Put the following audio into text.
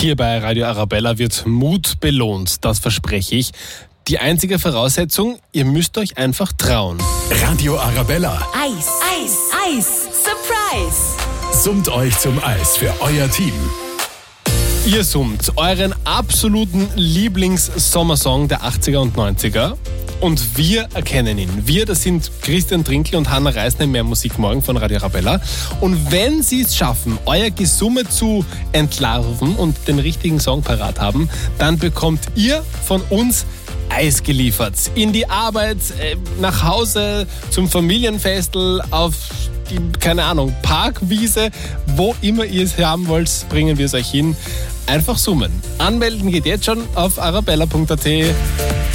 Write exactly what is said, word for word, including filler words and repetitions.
Hier bei Radio Arabella wird Mut belohnt, das verspreche ich. Die einzige Voraussetzung, ihr müsst euch einfach trauen. Radio Arabella. Eis, Eis, Eis, Surprise! Summt euch zum Eis für euer Team. Ihr summt euren absoluten Lieblings-Sommersong der achtziger und neunziger. Und wir erkennen ihn. Wir, das sind Christian Trinkl und Hanna Reisner, mehr Musik morgen von Radio Arabella. Und wenn sie es schaffen, euer Gesumme zu entlarven und den richtigen Song parat haben, dann bekommt ihr von uns Eis geliefert. In die Arbeit, nach Hause, zum Familienfestel, auf die, keine Ahnung, Parkwiese, wo immer ihr es haben wollt, bringen wir es euch hin. Einfach summen. Anmelden geht jetzt schon auf arabella punkt at.